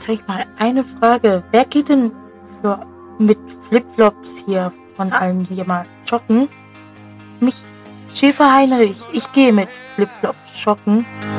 Jetzt habe ich mal eine Frage. Wer geht denn mit Flipflops hier von allen hier mal joggen? Mich, Schäfer Heinrich, ich gehe mit Flipflops joggen.